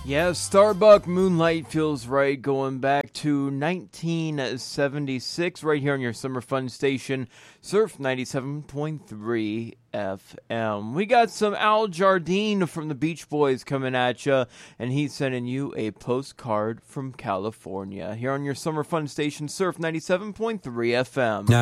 Yeah, Starbuck Moonlight feels right, going back to 1976 right here on your summer fun station, Surf 97.3 FM. We got some Al Jardine from the Beach Boys coming at you, and he's sending you a postcard from California here on your summer fun station, Surf 97.3 FM. Now